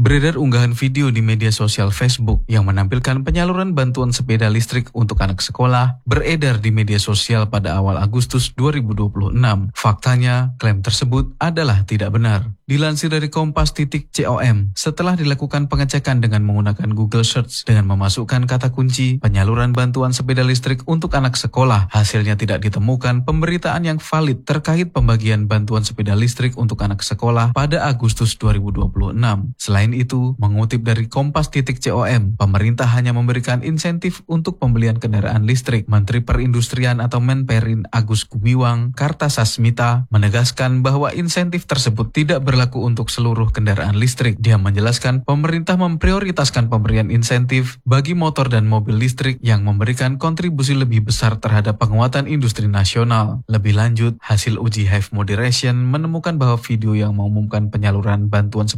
Beredar unggahan video di media sosial Facebook yang menampilkan penyaluran bantuan sepeda listrik untuk anak sekolah beredar di media sosial pada awal Agustus 2026. Faktanya, klaim tersebut adalah tidak benar. Dilansir dari kompas.com, setelah dilakukan pengecekan dengan menggunakan Google Search dengan memasukkan kata kunci penyaluran bantuan sepeda listrik untuk anak sekolah, hasilnya tidak ditemukan pemberitaan yang valid terkait pembagian bantuan sepeda listrik untuk anak sekolah pada Agustus 2026. Selain itu, mengutip dari kompas.com, pemerintah hanya memberikan insentif untuk pembelian kendaraan listrik. Menteri Perindustrian atau Menperin Agus Gumiwang Kartasasmita menegaskan bahwa insentif tersebut tidak berlaku untuk seluruh kendaraan listrik. Dia menjelaskan pemerintah memprioritaskan pemberian insentif bagi motor dan mobil listrik yang memberikan kontribusi lebih besar terhadap penguatan industri nasional. Lebih lanjut, hasil uji Hive Moderation menemukan bahwa video yang mengumumkan penyaluran bantuan